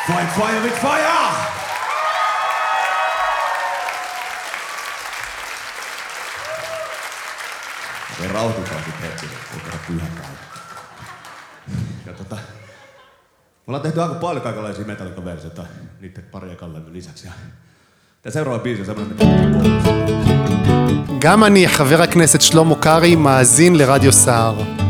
Fight fire with fire! Me rauhoitutaan sit hetki, ei tehdä pyhän päivä. Ja me ollaan tehty aika paljon kaikenlaisia Metallica-versioita niitten pari ekan levyn lisäksi. Tää seuraava biisi on semmoinen, גם אני, חבר הכנסת שלמה קרעי, מאזין לרדיו סער.